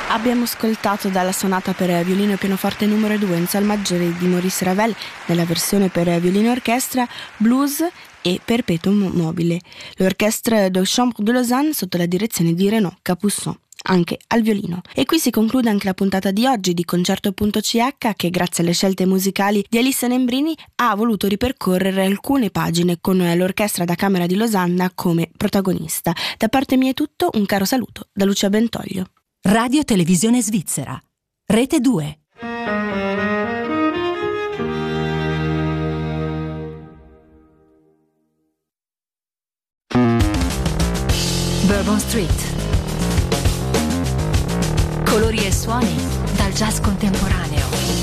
Abbiamo ascoltato dalla sonata per violino e pianoforte numero 2 in sol maggiore di Maurice Ravel nella versione per violino e orchestra Blues e Perpetuum mobile, l'Orchestre de Chambre de Lausanne sotto la direzione di Renaud Capuçon, anche al violino. E qui si conclude anche la puntata di oggi di Concerto.ch, che grazie alle scelte musicali di Alissa Nembrini ha voluto ripercorrere alcune pagine con l'Orchestra da Camera di Losanna come protagonista. Da parte mia è tutto, un caro saluto da Lucia Bentoglio. Radio Televisione Svizzera, Rete 2. Bourbon Street. Colori e suoni dal jazz contemporaneo.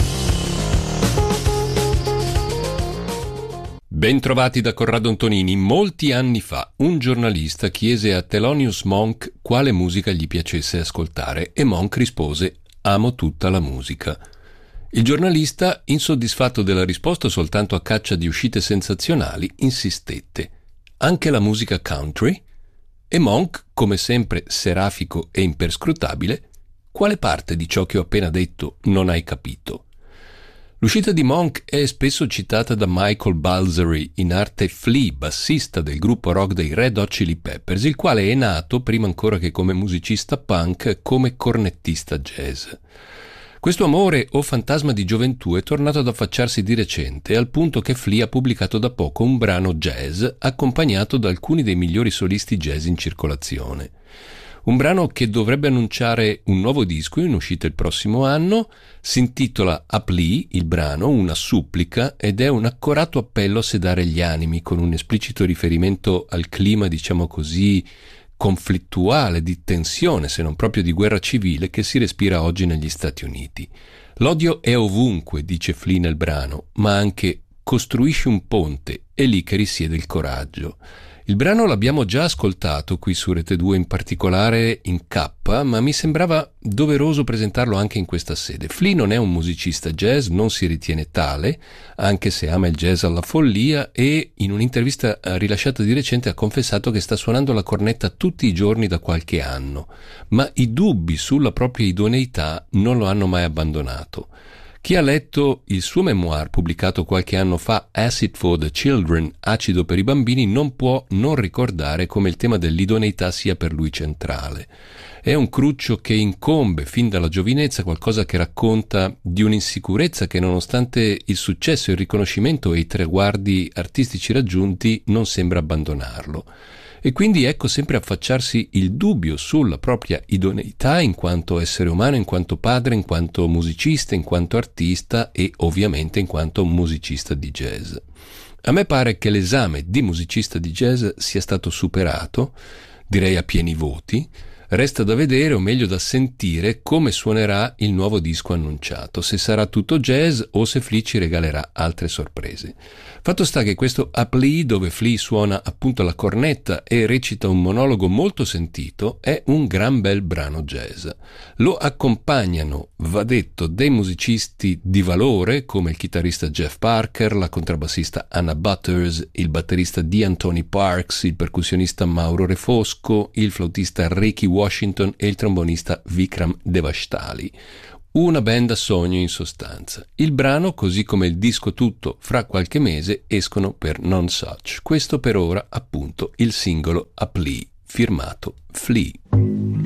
Bentrovati da Corrado Antonini. Molti anni fa un giornalista chiese a Thelonious Monk quale musica gli piacesse ascoltare e Monk rispose: amo tutta la musica. Il giornalista, insoddisfatto della risposta soltanto a caccia di uscite sensazionali, insistette: anche la musica country? E Monk, come sempre serafico e imperscrutabile: quale parte di ciò che ho appena detto non hai capito? L'uscita di Monk è spesso citata da Michael Balzery, in arte Flea, bassista del gruppo rock dei Red Hot Chili Peppers, il quale è nato, prima ancora che come musicista punk, come cornettista jazz. Questo amore o fantasma di gioventù è tornato ad affacciarsi di recente, al punto che Flea ha pubblicato da poco un brano jazz accompagnato da alcuni dei migliori solisti jazz in circolazione. Un brano che dovrebbe annunciare un nuovo disco in uscita il prossimo anno, si intitola A Plea, il brano, una supplica, ed è un accorato appello a sedare gli animi, con un esplicito riferimento al clima, diciamo così, conflittuale, di tensione, se non proprio di guerra civile, che si respira oggi negli Stati Uniti. L'odio è ovunque, dice Flea nel brano, ma anche costruisci un ponte, è lì che risiede il coraggio. Il brano l'abbiamo già ascoltato qui su Rete 2, in particolare in K, ma mi sembrava doveroso presentarlo anche in questa sede. Flea non è un musicista jazz, non si ritiene tale, anche se ama il jazz alla follia, e in un'intervista rilasciata di recente ha confessato che sta suonando la cornetta tutti i giorni da qualche anno, ma i dubbi sulla propria idoneità non lo hanno mai abbandonato. Chi ha letto il suo memoir pubblicato qualche anno fa, Acid for the Children, Acido per i bambini, non può non ricordare come il tema dell'idoneità sia per lui centrale. È un cruccio che incombe fin dalla giovinezza, qualcosa che racconta di un'insicurezza che, nonostante il successo, il riconoscimento e i traguardi artistici raggiunti, non sembra abbandonarlo. E quindi ecco sempre affacciarsi il dubbio sulla propria idoneità in quanto essere umano, in quanto padre, in quanto musicista, in quanto artista e ovviamente in quanto musicista di jazz. A me pare che l'esame di musicista di jazz sia stato superato, direi a pieni voti. Resta da vedere, o meglio da sentire, come suonerà il nuovo disco annunciato, se sarà tutto jazz o se Flea ci regalerà altre sorprese. Fatto sta che questo A Plea, dove Flea suona appunto la cornetta e recita un monologo molto sentito, è un gran bel brano jazz. Lo accompagnano, va detto, dei musicisti di valore come il chitarrista Jeff Parker, la contrabbassista Anna Butters, il batterista Dean Tony Parks, il percussionista Mauro Refosco, il flautista Ricky Washington e il trombonista Vikram Devashtali. Una band a sogno in sostanza. Il brano, così come il disco tutto, fra qualche mese escono per Non Such. Questo per ora appunto il singolo A Plea, firmato Flea.